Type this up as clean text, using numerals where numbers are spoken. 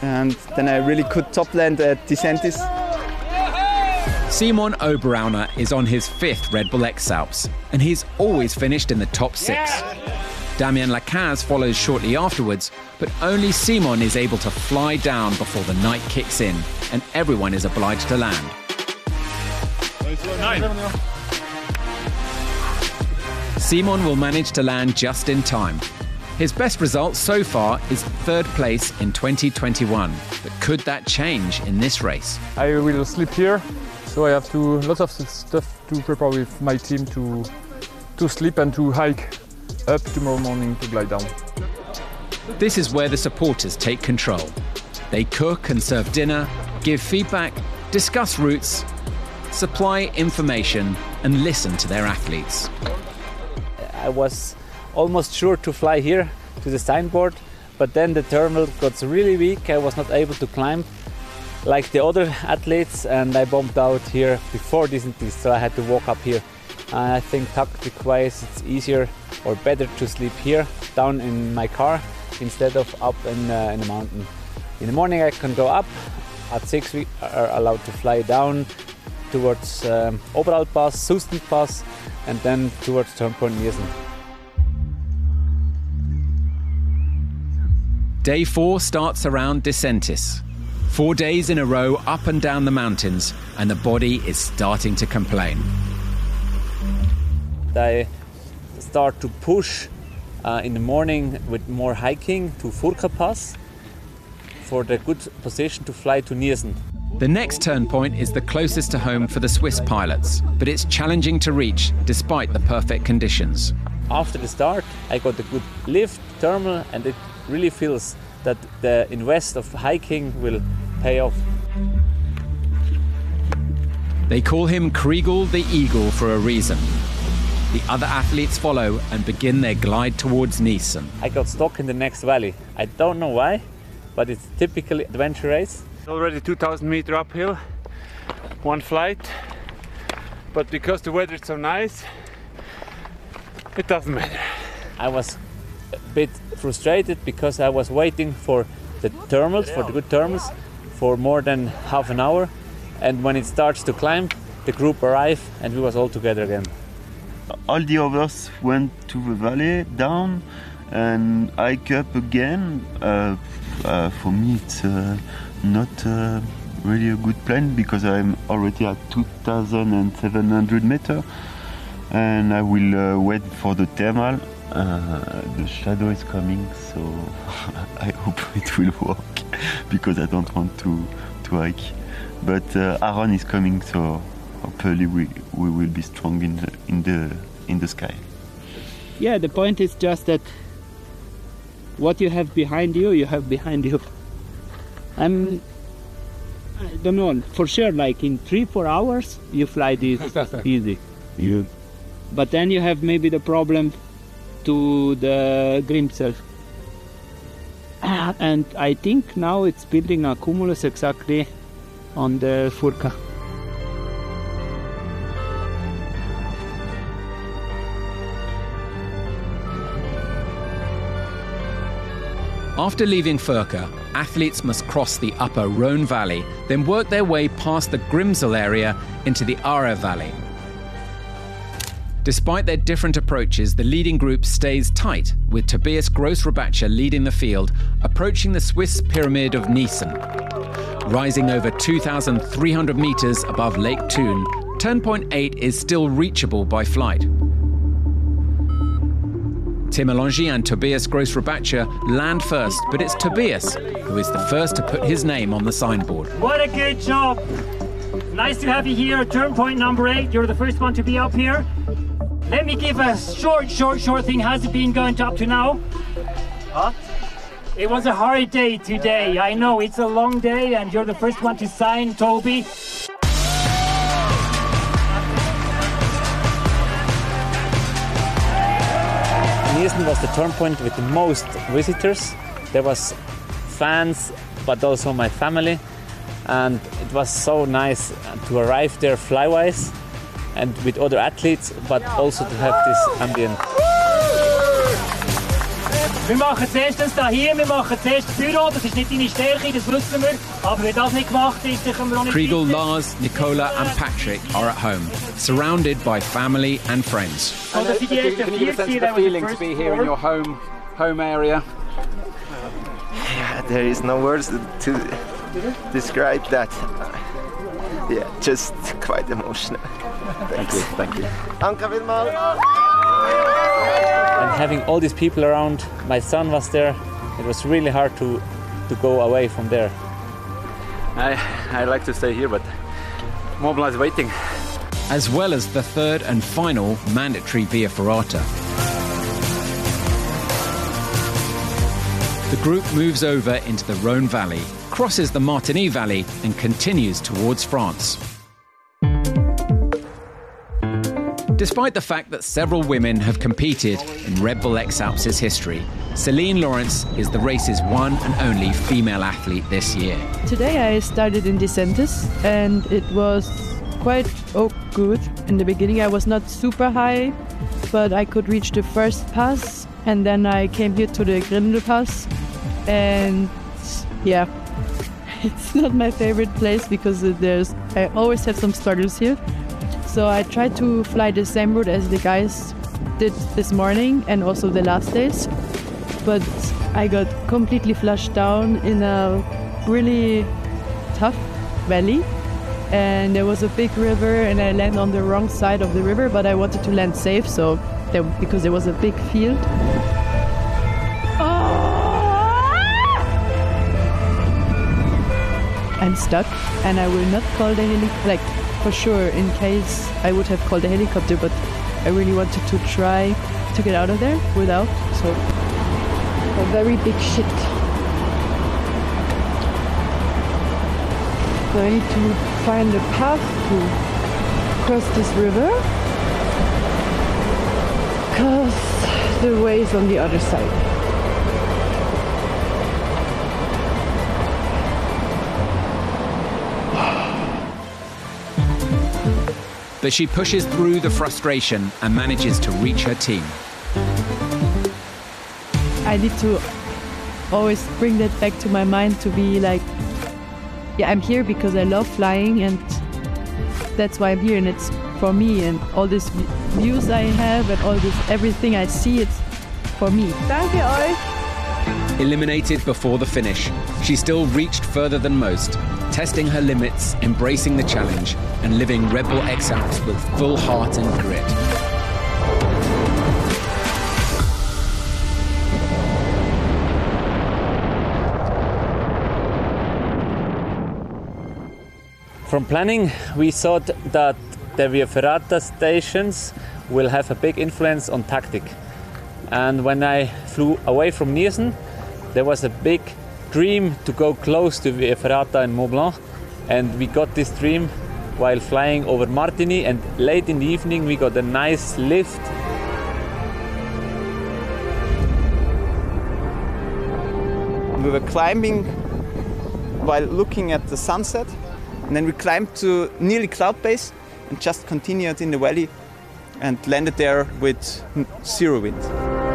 and then I really could top land at Disentis. Simon Oberauner is on his 5th Red Bull X Alps, and he's always finished in the top 6. Damien Lacaze follows shortly afterwards, but only Simon is able to fly down before the night kicks in, and everyone is obliged to land. 9. Simon will manage to land just in time. His best result so far is 3rd place in 2021, but could that change in this race? I will sleep here, so I have lots of stuff to prepare with my team to sleep and to hike up tomorrow morning to glide down. This is where the supporters take control. They cook and serve dinner, give feedback, discuss routes, supply information, and listen to their athletes. I was almost sure to fly here to the signboard, but then the thermal got really weak. I was not able to climb like the other athletes, and I bumped out here before Disentis, so I had to walk up here. I think tactic-wise it's easier or better to sleep here down in my car instead of up in the mountain. In the morning I can go up, at 6 we are allowed to fly down towards Oberalp Pass, Susten Pass, and then towards Turnpoint Niersen. Day 4 starts around Disentis. 4 days in a row up and down the mountains, and the body is starting to complain. I start to push in the morning with more hiking to Furka Pass for the good position to fly to Niersen. The next turn point is the closest to home for the Swiss pilots, but it's challenging to reach despite the perfect conditions. After the start, I got a good lift, thermal, and it really feels that the invest of hiking will pay off. They call him Kriegel the Eagle for a reason. The other athletes follow and begin their glide towards Niersen. I got stuck in the next valley. I don't know why, but it's typically adventure race. Already 2,000 meter uphill, one flight, but because the weather is so nice, it doesn't matter. I was a bit frustrated because I was waiting for the thermals, for the good thermals, for more than half an hour, and when it starts to climb, the group arrived and we was all together again. All the others went to the valley down and hike up again. For me it's not really a good plan because I'm already at 2,700 meters and I will wait for the thermal. The shadow is coming, so I hope it will work because I don't want to hike. But Aaron is coming, so hopefully we will be strong in the sky. Yeah, the point is just that what you have behind you, you have behind you. I don't know, for sure, like in 3-4 hours, you fly this easy. Yeah. But then you have maybe the problem to the Grimsel. And I think now it's building a cumulus exactly on the Furka. After leaving Furka, athletes must cross the upper Rhone Valley, then work their way past the Grimsel area into the Aare Valley. Despite their different approaches, the leading group stays tight, with Tobias Grossrabacher leading the field, approaching the Swiss pyramid of Niersen. Rising over 2,300 meters above Lake Thun, Turnpoint 8 is still reachable by flight. Tim Alongi and Tobias Grossrabacher land first, but it's Tobias who is the first to put his name on the signboard. What a good job! Nice to have you here at Turnpoint number 8. You're the first one to be up here. Let me give a short thing. How's it been going up to now? Huh? It was a hard day today. I know it's a long day and you're the first one to sign, Toby. Niersen was the turnpoint with the most visitors. There was fans, but also my family. And it was so nice to arrive there flywise and with other athletes, but also to have this ambient. Wir machen zuerst das hier, wir machen zuerst das Büro, das ist nicht deine Stärke, das wissen wir. Aber wenn das nicht gemacht ist, dann können wir auch nicht Kriegel, weiter. Lars, Nicola and Patrick are at home, surrounded by family and friends. So, das sind die ersten Can you give a sense of vier, the that was the feeling to first be here in four. your home area? There is no words to describe that. Yeah, just quite emotional. Thank you. Danke vielmals. And having all these people around, my son was there, it was really hard to go away from there. I like to stay here, but Mont Blanc is waiting. As well as the third and final mandatory Via Ferrata. The group moves over into the Rhône Valley, crosses the Martigny Valley and continues towards France. Despite the fact that several women have competed in Red Bull X Alps' history, Céline Lawrence is the race's one and only female athlete this year. Today I started in Descentis and it was quite good. In the beginning I was not super high, but I could reach the first pass and then I came here to the Grindel Pass and yeah, it's not my favorite place because I always have some struggles here. So I tried to fly the same route as the guys did this morning and also the last days, but I got completely flushed down in a really tough valley and there was a big river and I landed on the wrong side of the river, but I wanted to land safe because there was a big field. I'm stuck and I will not call the helicopter, for sure, in case I would have called the helicopter, but I really wanted to try to get out of there without, so a very big shit. So I need to find a path to cross this river because the way is on the other side. But she pushes through the frustration and manages to reach her team. I need to always bring that back to my mind to be like, yeah, I'm here because I love flying and that's why I'm here and it's for me and all these views I have and all this everything I see, it's for me. Danke euch! Eliminated before the finish, she still reached further than most, testing her limits, embracing the challenge, and living Red Bull X Alps with full heart and grit. From planning, we thought that the Via Ferrata stations will have a big influence on tactic. And when I flew away from Niersen, there was a big dream to go close to Via Ferrata and Mont Blanc, and we got this dream while flying over Martigny, and late in the evening we got a nice lift. We were climbing while looking at the sunset, and then we climbed to nearly cloud base and just continued in the valley and landed there with zero wind.